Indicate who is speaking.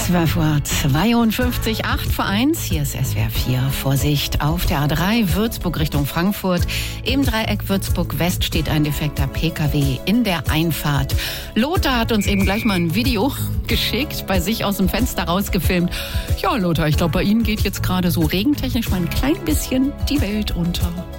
Speaker 1: 12:52, 8 vor 1, hier ist SWR 4. Vorsicht auf der A3 Würzburg Richtung Frankfurt. Im Dreieck Würzburg-West steht ein defekter PKW in der Einfahrt. Lothar hat uns eben gleich mal ein Video geschickt, bei sich aus dem Fenster rausgefilmt. Ja, Lothar, ich glaube, bei Ihnen geht jetzt gerade so regentechnisch mal ein klein bisschen die Welt unter.